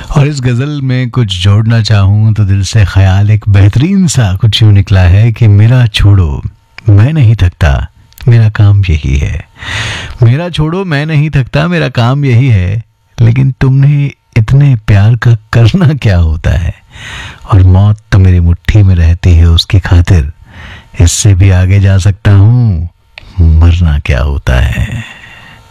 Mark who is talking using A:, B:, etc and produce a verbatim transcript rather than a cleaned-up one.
A: और इस गज़ल में कुछ जोड़ना चाहूँ तो दिल से ख्याल एक बेहतरीन सा कुछ यूँ निकला है कि मेरा छोड़ो मैं नहीं थकता, मेरा काम यही है। मेरा छोड़ो मैं नहीं थकता, मेरा काम यही है, लेकिन तुमने इतने प्यार का करना क्या होता है। और मौत तो मेरी मुट्ठी में रहती है उसकी खातिर, इससे भी आगे जा सकता हूँ, मरना क्या होता है।